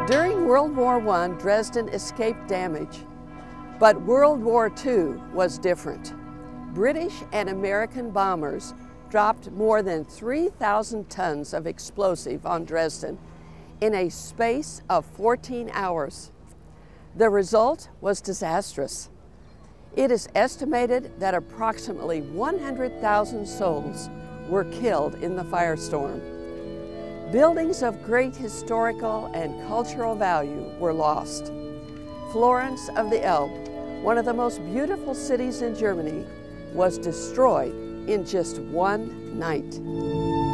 During World War I, Dresden escaped damage, but World War II was different. British and American bombers dropped more than 3,000 tons of explosive on Dresden in a space of 14 hours. The result was disastrous. It is estimated that approximately 100,000 souls were killed in the firestorm. Buildings of great historical and cultural value were lost. Florence of the Elbe, one of the most beautiful cities in Germany, was destroyed in just one night.